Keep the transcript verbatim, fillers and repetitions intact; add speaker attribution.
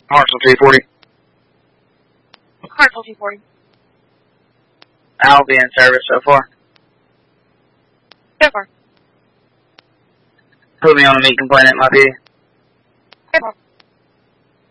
Speaker 1: Marshall two forty.
Speaker 2: Marshall two forty.
Speaker 1: I'll be in service so far.
Speaker 2: So far.
Speaker 1: Put me on a meat complaint at my P.